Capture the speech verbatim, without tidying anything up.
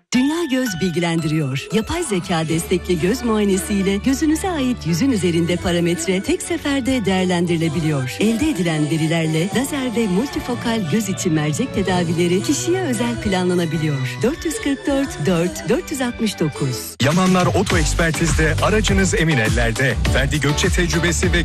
Dünya Göz bilgilendiriyor. Yapay zeka destekli göz muayenesiyle gözünüze ait yüzün üzerinde parametre tek seferde değerlendirilebiliyor. Elde edilen verilerle lazer ve multifokal göz içi mercek tedavileri kişiye özel planlanabiliyor. dört yüz kırk dört dört dört yüz altmış dokuz. Yamanlar Oto Ekspertiz'de aracınız emin ellerde. Ferdi Gökçe tecrübesi ve